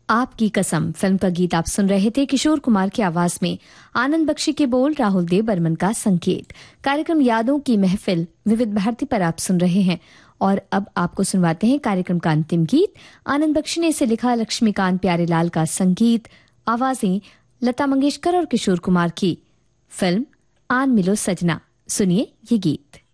आपकी कसम फिल्म का गीत आप सुन रहे थे किशोर कुमार की आवाज में। आनंद बख्शी के बोल, राहुल देव बर्मन का संकेत। कार्यक्रम यादों की महफिल विविध भारती पर आप सुन रहे हैं और अब आपको सुनवाते हैं कार्यक्रम का अंतिम गीत। आनंद बख्शी ने इसे लिखा, लक्ष्मीकांत प्यारेलाल का संगीत, आवाजें लता मंगेशकर और किशोर कुमार की। फिल्म आन मिलो सजना। सुनिए ये गीत।